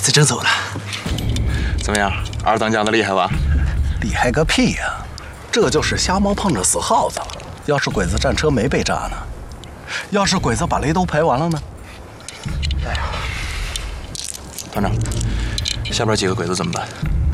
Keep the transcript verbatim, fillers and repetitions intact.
在正走呢。怎么样，二当家的厉害吧？ 厉害个屁呀！这就是瞎猫碰着死耗子了。要是鬼子战车没被炸呢？要是鬼子把雷都排完了呢？哎呀， 团长，下边几个鬼子怎么办？